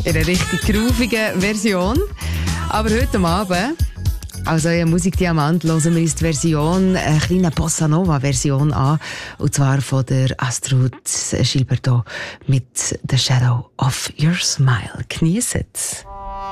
In einer richtig groovigen Version. Aber heute Abend, also in Musikdiamant, hören wir uns die Version, eine kleine Bossa Nova Version an. Und zwar von der Astrud Gilberto mit The Shadow of Your Smile. Genießt es.